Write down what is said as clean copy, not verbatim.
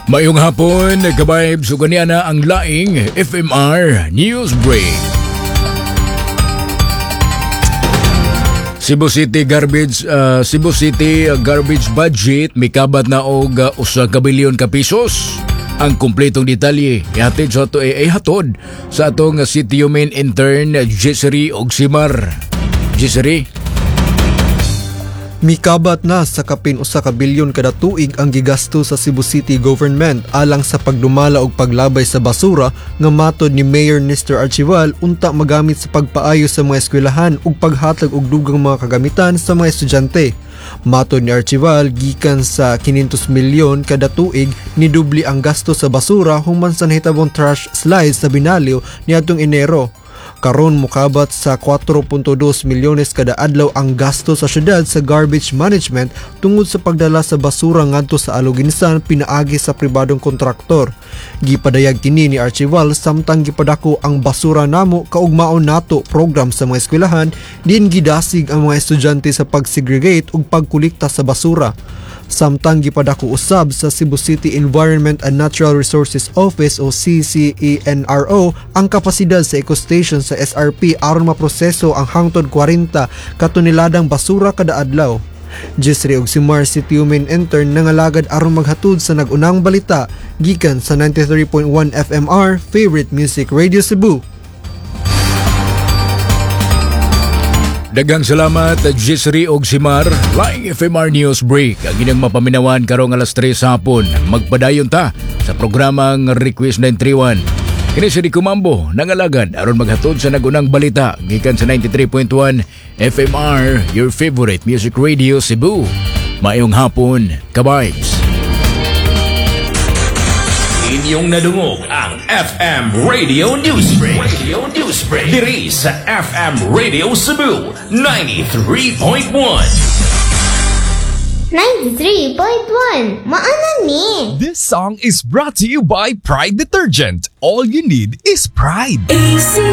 Mayong hapon, kabayb, suganian na ang laing FMR News Break. Cebu City garbage budget mikabat na og 1 ka bilyon ka pesos. Ang kumpletong detalye ihatid sa ato hatod sa atong City Human Intern Jessery Ogsimar. Jessery, mikabat na sa kapin 1 ka bilyon kada tuig ang gigasto sa Cebu City Government alang sa pagdumala og paglabay sa basura nga matod ni Mayor Nestor Archival unta magamit sa pagpaayo sa mga eskwelahan ug paghatag og dugang mga kagamitan sa mga estudyante. Matod ni Archival, gikan sa 500 milyon kada tuig ni dubli ang gasto sa basura human sa nahitabong trash slide sa Binaliw niadtong Enero. Karon mokabat sa 4.2 milyones kada adlaw ang gasto sa syudad sa garbage management tungod sa pagdala sa basura ngadto sa Aluginsan pinaagi sa pribadong kontraktor. Gipadayag kini ni Archival samtang gipadako ang basura namo kaugmaon nato program sa mga eskwelahan din gidasig ang mga estudyante sa pagsegregate ug pagkolekta sa basura. Samtang gipadako usab sa Cebu City Environment and Natural Resources Office o CCENRO ang kapasidad sa eco-station sa SRP aron maproseso ang hangtod 40 katoniladang basura kada adlaw. Jessery Ogsimar, City Human Intern nangalagad aron maghatod sa nagunang balita gikan sa 93.1 FMR Favorite Music Radio Cebu. daghang salamat Jessery Ogsimar. Laing FMR News Break ang inyong mapaminawan karong alas 3 hapon. Magpadayon ta sa programang Request 931. Kini si Rico Mambo nangalagad aron maghatod sa nagunang balita gikan sa 93.1 FMR, your favorite music radio Cebu. Maayong hapon, kabibes. Inyong nadungog ang FM Radio Newsbreak. Diri sa FM Radio Cebu 93.1. 93.1. Maana ni? This song is brought to you by Pride Detergent. All you need is pride. AC